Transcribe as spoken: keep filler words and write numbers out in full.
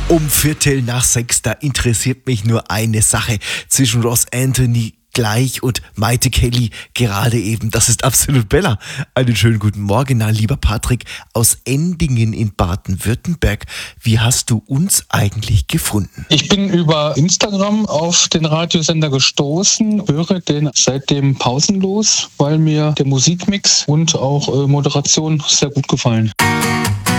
Um Viertel nach sechs, da interessiert mich nur eine Sache zwischen Ross Anthony gleich und Maite Kelly gerade eben. Das ist Absolut Bella. Einen schönen guten Morgen, na, lieber Patrick aus Endingen in Baden-Württemberg. Wie hast du uns eigentlich gefunden? Ich bin über Instagram auf den Radiosender gestoßen, höre den seitdem pausenlos, weil mir der Musikmix und auch äh, Moderation sehr gut gefallen.